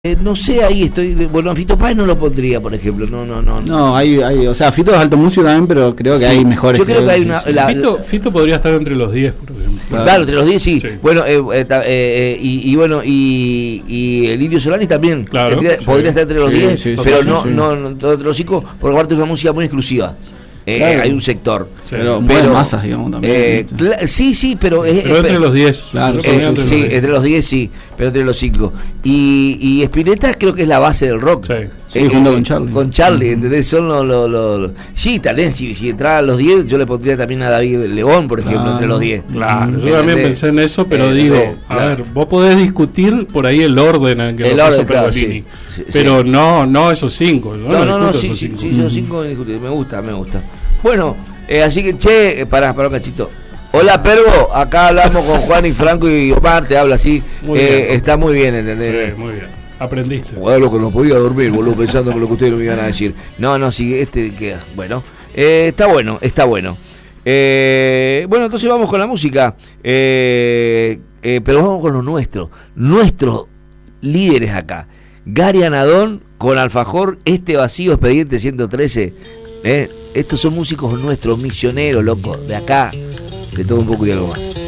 No sé, ahí estoy. Bueno, Fito Páez no lo pondría, por ejemplo. No. No, hay, o sea, Fito es alto músico también, pero creo que sí, hay mejores. Yo creo que hay una. Fito podría estar entre los 10, por ejemplo. Claro, entre los 10 sí. Bueno, y el Indio Solari también. Claro, podría estar entre los 10, pero no entre los 5, por parte de una música muy exclusiva. Claro. Hay un sector. Pero masas, digamos, también. Sí, pero entre los 10. Claro, sí, entre los 10 sí, pero entre los 5. Y Spinetta creo que es la base del rock. Sí, junto con Charlie. Con Charlie, ¿entendés? Son los sí, también, si entrara a los 10, yo le pondría también a David León, por ejemplo, entre los 10. Claro, yo también pensé en eso, pero digo, a ver, vos podés discutir por ahí el orden en que lo puso Pergolini, pero no esos 5. No, sí, esos 5 me gusta. Bueno, así que, pará un cachito. Hola, Pergo, acá hablamos con Juan y Franco y Omar, te habla así. Está muy bien, ¿entendés? Muy bien, aprendiste. Bueno, lo que no podía dormir, boludo, pensando en lo que ustedes me iban a decir. No, sí, queda. Bueno, está bueno. Bueno, entonces vamos con la música. Pero vamos con lo nuestros líderes acá. Gary Anadón con Alfajor, Vacío, Expediente 113. Estos son músicos nuestros, misioneros, loco, de acá, de todo un poco y algo más.